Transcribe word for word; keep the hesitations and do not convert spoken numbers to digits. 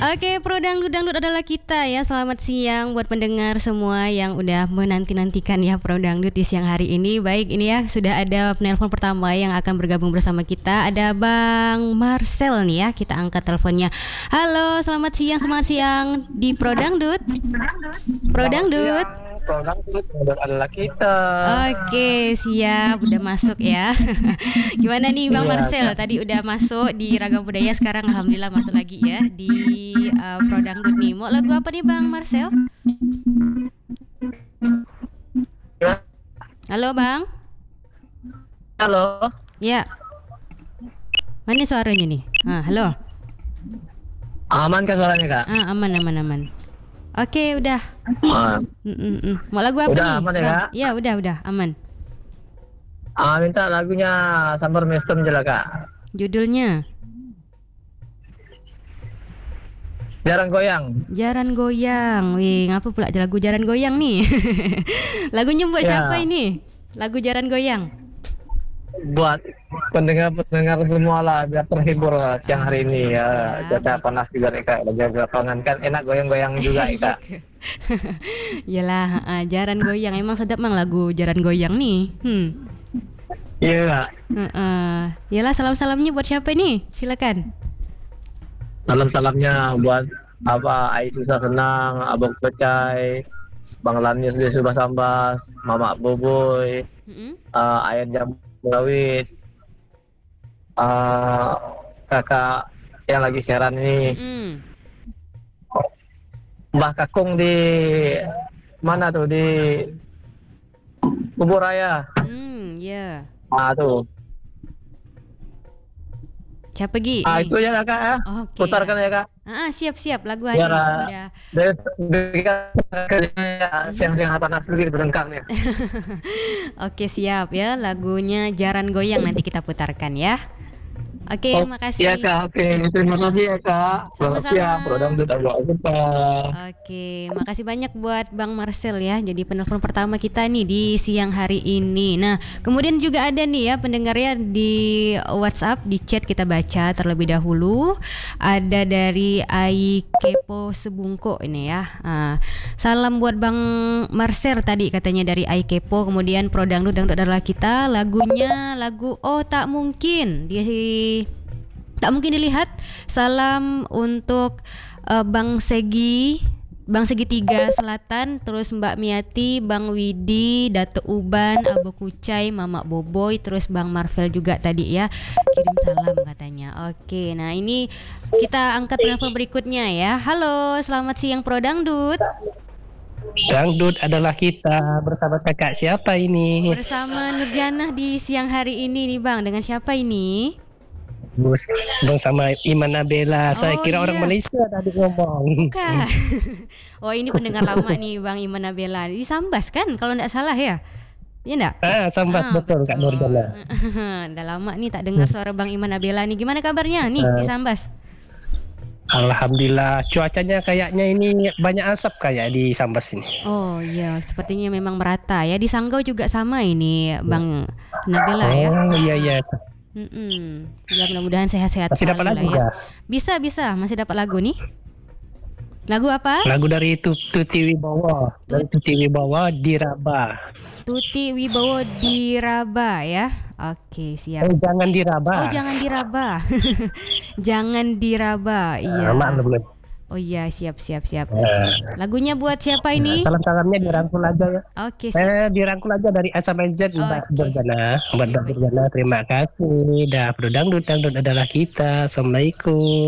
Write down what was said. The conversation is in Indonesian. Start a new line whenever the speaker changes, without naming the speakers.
Oke, Pro Dangdut Dangdut adalah kita ya. Selamat siang buat pendengar semua yang udah menanti-nantikan ya Pro Dangdut di siang hari ini. Baik, ini ya sudah ada penelpon pertama yang akan bergabung bersama kita. Ada Bang Marcel nih ya. Kita angkat teleponnya. Halo, selamat siang, selamat siang di Pro Dangdut. Pro Dangdut.
Pro Dangdut adalah kita.
Oke, siap, udah masuk ya. Gimana nih Bang
Iya,
Marcel?
Kak.
Tadi udah masuk di Ragam Budaya, sekarang alhamdulillah masuk lagi ya di uh, Pro Dangdut nih. Mau lagu apa nih Bang Marcel? Halo Bang.
Halo.
Ya. Mana suaranya nih? Ah, halo.
Aman kan suaranya, Kak?
Ah, aman aman aman. Oke, udah.
Ah,
Mm, mm, mm. Mau lagu apa
Udah
nih?
aman ya,
Bang?
Kak?
Ya, udah udah aman.
ah, minta lagunya Summer Mestem aja lah, Kak.
Judulnya
Jarang goyang.
Jaran Goyang. Wih, ngapa pula lagu Jaran Goyang nih? Lagunya buat
Ya.
siapa ini? Lagu Jaran Goyang.
Buat pendengar-pendengar semua lah, biar terhibur lah siang hari ini ya.
Siap.
Cuaca panas juga nih, Kak. Lagi di lapangan kan enak goyang-goyang juga ya, Kak.
Yalah, uh, Jaran Goyang emang sedap mang lagu Jaran Goyang nih. Hmm.
Iya, Kak.
Uh-uh. Yalah, salam-salamnya buat siapa nih? Silakan.
Salam-salamnya buat apa Ai Susah Senang, Abang Pecai, Bang Lanius di Subah Sambas, Mama Boboy,
Mm-mm.
uh, Ayah Jambu Gawit, uh, kakak yang lagi siaran ini,
Mm-mm.
Mbah Kakung di mana tuh, di Kubur Raya.
Hmm, ya.
Ah tuh,
Siapa Gi?
ah
Nih.
itu ya Kak ya,
Oke.
putarkan ya Kak.
Ah, siap-siap lagu
Biar,
aja nih,
uh,
udah.
Dari kerja siang-siang panas lagi berengkangnya.
Oke, siap ya. Lagunya Jaran Goyang nanti kita putarkan ya. Oke, makasih.
Iya Kak, oke, terima kasih ya Kak. Selamat
Sama-sama.
siang, Pro Dangdut Agak Kita.
Oke, makasih banyak buat Bang Marcel ya. Jadi penelpon pertama kita nih di siang hari ini. Nah, kemudian juga ada nih ya pendengarnya di WhatsApp, di chat kita baca terlebih dahulu. Ada dari Ai Kepo Sebungko ini ya. Ah, salam buat Bang Marcel tadi katanya dari Ai Kepo. Kemudian Pro Dangdut Dangdut adalah kita. Lagunya lagu Oh Tak Mungkin. Di Tak Mungkin Dilihat. Salam untuk uh, Bang Segi, Bang Segi Tiga Selatan, terus Mbak Miati, Bang Widi, Dato Uban, Abu Kucai, Mama Boboy, terus Bang Marvel juga tadi ya. Kirim salam katanya. Oke, nah ini kita angkat telepon berikutnya ya. Halo, selamat siang Pro Dangdut.
Dangdut adalah kita, bersama kakak siapa ini?
Bersama Nurjanah di siang hari ini nih Bang. Dengan siapa ini?
Bos, bersama Iman Nabela. Saya
Oh,
kira orang
iya.
Malaysia tadi ngomong.
Bukan. Oh, ini pendengar lama nih Bang Iman Nabela. Di Sambas kan kalau enggak salah ya? Iya enggak?
Ah, sambat
Ah,
betul Kak Nurjana.
Udah lama nih tak dengar suara Bang Iman Nabela nih. Gimana kabarnya nih di Sambas?
Alhamdulillah, cuacanya kayaknya ini banyak asap kayak di Sambas ini.
Oh iya, sepertinya memang merata ya. Di Sanggau juga sama ini Bang Nabela ya.
Oh iya iya.
Mm-mm. Ya mudah-mudahan sehat-sehat
Masih dapat
selalu
lagu
lah ya.
nggak?
Bisa bisa, masih dapat lagu nih. Lagu apa?
Lagu dari Tu- Tuti Wibowo, dari Tuti Wibowo diraba.
Tuti Wibowo Diraba ya. Oke, siap.
Oh, jangan diraba.
Oh, jangan diraba. Jangan diraba. Iya.
Ah, maklum, maklum.
Oh iya, siap siap siap.
Ah,
Lagunya buat siapa ini?
salam-salamnya dirangkul aja ya.
Oke, siap.
Eh, dirangkul aja dari A sampai Z Mbak
Oke.
Nurjana. Mbak Nurjana, terima kasih. Dah, Pro Dangdut, Dangdut adalah kita. Assalamualaikum.